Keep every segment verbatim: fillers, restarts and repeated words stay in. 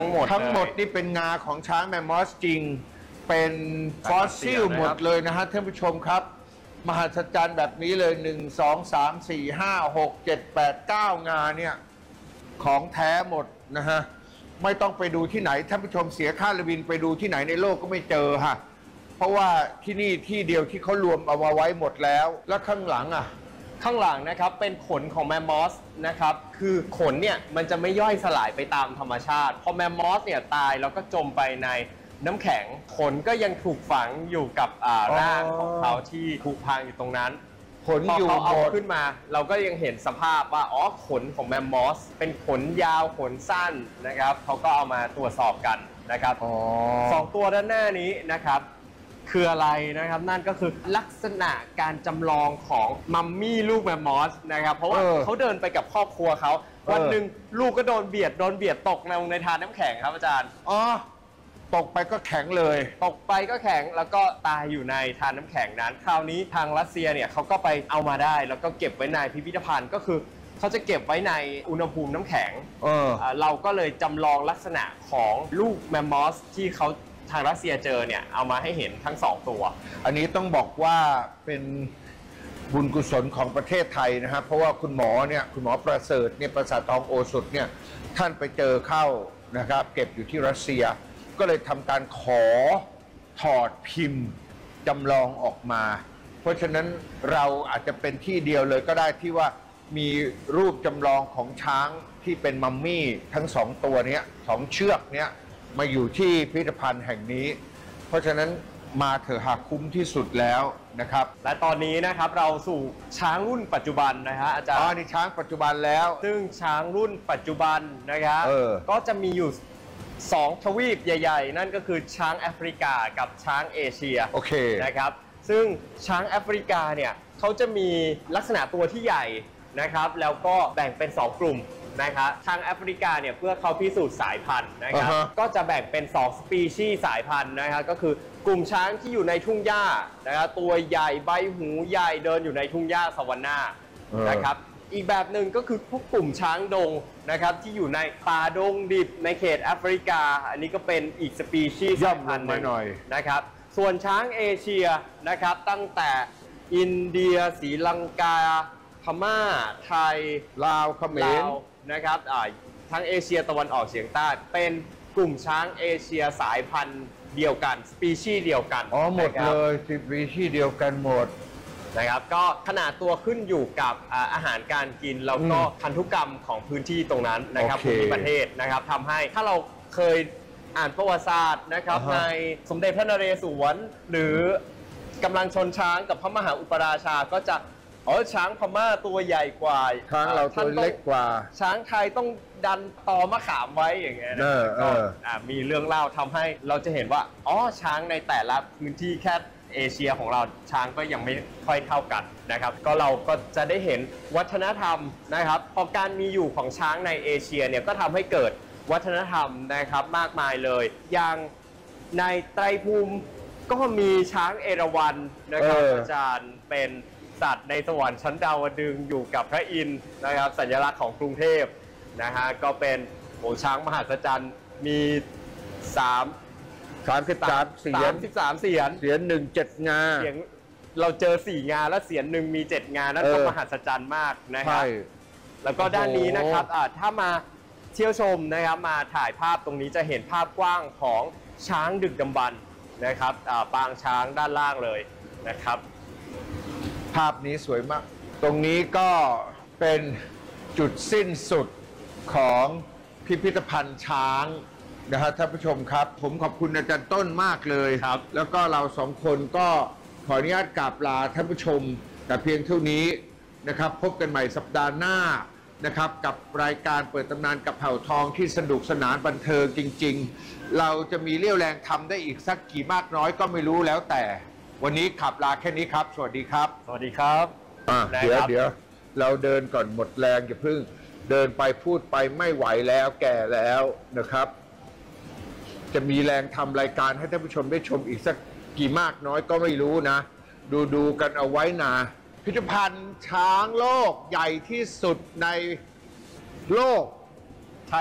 ทั้งหมดทั้งหมดนี่เป็นงาของช้างแมมมอสจริงเป็นฟอสซิลหมดเลยนะฮะท่านผู้ชมครับมหัศจรรย์แบบนี้เลยหนึ่ง สอง สาม สี่ ห้า หก เจ็ด แปด เก้างาเนี่ยของแท้หมดนะฮะไม่ต้องไปดูที่ไหนท่านผู้ชมเสียค่าระวินไปดูที่ไหนในโลกก็ไม่เจอฮะเพราะว่าที่นี่ที่เดียวที่เขารวมเอามาไว้หมดแล้วแล้วข้างหลังอ่ะข้างหลังนะครับเป็นขนของแมมมอสนะครับคือขนเนี่ยมันจะไม่ย่อยสลายไปตามธรรมชาติพอแมมมอสเนี่ยตายแล้วก็จมไปในน้ำแข็งขนก็ยังถูกฝังอยู่กับร่างของเขาที่ผุพังอยู่ตรงนั้นขนอยู่หมดพอเขาเอาขึ้นมาเราก็ยังเห็นสภาพว่าอ๋อขนของแมมมอสเป็นขนยาวขนสั้นนะครับเขาก็เอามาตรวจสอบกันนะครับสองตัวด้านหน้านี้นะครับคืออะไรนะครับนั่นก็คือลักษณะการจำลองของมัมมี่ลูกแมมมอสนะครับเพราะว่าเขาเดินไปกับครอบครัวเขาวันหนึ่งลูกก็โดนเบียดโดนเบียดตกในในทานน้ำแข็งครับอาจารย์อ๋อตกไปก็แข็งเลยตกไปก็แข็งแล้วก็ตายอยู่ในทานน้ำแข็งนั้นคราวนี้ทางรัสเซียเนี่ยเขาก็ไปเอามาได้แล้วก็เก็บไว้ในพิพิธภัณฑ์ก็คือเขาจะเก็บไว้ในอุณหภูมิน้ำแข็งเออเราก็เลยจำลองลักษณะของลูกแมมมอสที่เขาทางรัสเซียเจอเนี่ยเอามาให้เห็นทั้งสองตัวอันนี้ต้องบอกว่าเป็นบุญกุศลของประเทศไทยนะครับเพราะว่าคุณหมอเนี่ยคุณหมอประเสริฐเนี่ยประสาททองโอสถเนี่ยท่านไปเจอเข้านะครับเก็บอยู่ที่รัสเซียก็เลยทำการขอถอดพิมพ์จำลองออกมาเพราะฉะนั้นเราอาจจะเป็นที่เดียวเลยก็ได้ที่ว่ามีรูปจำลองของช้างที่เป็นมัมมี่ทั้งสองตัวนี้สองเชือกเนี้ยมาอยู่ที่พิพิธภัณฑ์แห่งนี้เพราะฉะนั้นมาเถอะหากคุ้มที่สุดแล้วนะครับและตอนนี้นะครับเราสู่ช้างรุ่นปัจจุบันนะฮะอาจารย์อ๋อนี่ช้างปัจจุบันแล้วซึ่งช้างรุ่นปัจจุบันนะครับก็จะมีอยู่สองทวีปใหญ่ๆนั่นก็คือช้างแอฟริกากับช้างเอเชียโอเคนะครับซึ่งช้างแอฟริกาเนี่ยเขาจะมีลักษณะตัวที่ใหญ่นะครับแล้วก็แบ่งเป็นสองกลุ่มนะครับทางแอฟริกาเนี่ยเพื่อเขาพิสูจน์สายพันธุ์นะครับ uh-huh. ก็จะแบ่งเป็นสองสปีชีส์สายพันธุ์นะครับก็คือกลุ่มช้างที่อยู่ในทุ่งหญ้านะครับตัวใหญ่ใบหูใหญ่เดินอยู่ในทุ่งหญ้าสวรรค์นา uh-huh. นะครับอีกแบบหนึ่งก็คือพวกกลุ่มช้างดงนะครับที่อยู่ในป่าดงดิบในเขตแอฟริกาอันนี้ก็เป็นอีกสปีชีส์สายพันธุ์หนึ่งนะครับส่วนช้างเอเชียนะครับตั้งแต่อินเดียศรีลังกาพม่าไทยลาวเขมรนะครับทั้งเอเชียตะวันออกเฉียงใต้เป็นกลุ่มช้างเอเชียสายพันธุ์เดียวกันสปีชีส์เดียวกันอ๋อหมดเลยสปีชีส์เดียวกันหมดนะครับก็ขนาดตัวขึ้นอยู่กับอาหารการกินแล้วก็พันธุกรรมของพื้นที่ตรงนั้นนะครับภูมิประเทศนะครับทำให้ถ้าเราเคยอ่านประวัติศาสตร์นะครับในสมเด็จพระนเรศวรหรือกำลังชนช้างกับพระมหาอุปราชาก็จะอ๋อช้างพม่าตัวใหญ่กว่าช้างเราตัวเล็กกว่าช้างไทยต้องดันตอมะขามไว้อย่างเงี้ยนะก็มีเรื่องเล่าทำให้เราจะเห็นว่าอ๋อช้างในแต่ละพื้นที่แค่เอเชียของเราช้างก็ยังไม่ค่อยเท่ากันนะครับก็เราก็จะได้เห็นวัฒนธรรมนะครับพอการมีอยู่ของช้างในเอเชียเนี่ยก็ทำให้เกิดวัฒนธรรมนะครับมากมายเลยอย่างในไตรภูมิก็มีช้างเอราวัณนะครับอาจารย์เป็นสัตว์ในสวรรค์ชั้นดาวดึงอยู่กับพระอินทร์นะครับสัญลักษณ์ของกรุงเทพนะฮะก็เป็นโหช้างมหัศจรรย์มีสามสามสิบสามเสียนสิบสามเสียนเสียนหนึ่งเจ็ดงาเสียงเราเจอสี่งาและเสียนหนึ่งมีเจ็ดงานั่นก็มหัศจรรย์มากนะครับแล้วก็ด้านนี้นะครับถ้ามาเที่ยวชมนะครับมาถ่ายภาพตรงนี้จะเห็นภาพกว้างของช้างดึกดำบรรพ์นะครับปางช้างด้านล่างเลยนะครับภาพนี้สวยมากตรงนี้ก็เป็นจุดสิ้นสุดของพิพิธภัณฑ์ช้างนะฮะท่านผู้ชมครับผมขอบคุณอาจารย์ต้นมากเลยครับแล้วก็เราสองคนก็ขออนุญาตกราบลาท่านผู้ชมแต่เพียงเท่านี้นะครับพบกันใหม่สัปดาห์หน้านะครับกับรายการเปิดตำนานกับเผ่าทองที่สนุกสนานบันเทิงจริงๆเราจะมีเรี่ยวแรงทำได้อีกสักกี่มากน้อยก็ไม่รู้แล้วแต่วันนี้ขับลาแค่นี้ครับสวัสดีครับสวัสดีครับเดี๋ยวเดี๋ยวเราเดินก่อนหมดแรงอย่าเพิ่งเดินไปพูดไปไม่ไหวแล้วแก่แล้วนะครับจะมีแรงทำรายการให้ท่านผู้ชมได้ชมอีกสักกี่มากน้อยก็ไม่รู้นะดูดูกันเอาไว้นะพิพิธภัณฑ์ช้างโลกใหญ่ที่สุดในโลกใช่ครับ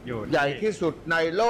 อยู่ที่ใหญ่ที่สุดในโลก